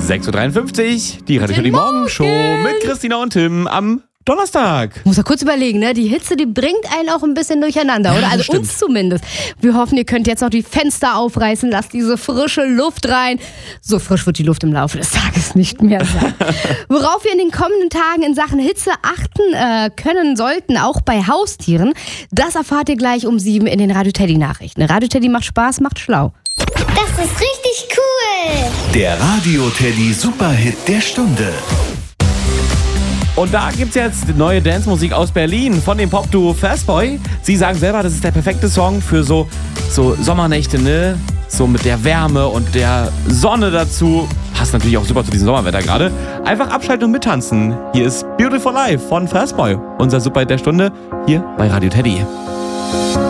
6.53 Uhr, die Radio Teddy Morgenshow mit Christina und Tim am Donnerstag. Muss ja kurz überlegen, ne? Die Hitze, die bringt einen auch ein bisschen durcheinander, oder? Also stimmt. uns zumindest. Wir hoffen, ihr könnt jetzt noch die Fenster aufreißen, lasst diese frische Luft rein. So frisch wird die Luft im Laufe des Tages nicht mehr sein. Worauf wir in den kommenden Tagen in Sachen Hitze achten können sollten, auch bei Haustieren, das erfahrt ihr gleich um 7 in den Radio Teddy Nachrichten. Radio Teddy macht Spaß, macht schlau. Das ist richtig cool. Der Radio Teddy Superhit der Stunde. Und da gibt's jetzt neue Dance-Musik aus Berlin von dem Pop-Duo Fastboy. Sie sagen selber, das ist der perfekte Song für so Sommernächte, ne? So mit der Wärme und der Sonne dazu. Passt natürlich auch super zu diesem Sommerwetter gerade. Einfach abschalten und mittanzen. Hier ist Beautiful Life von Fastboy. Unser Superhit der Stunde hier bei Radio Teddy.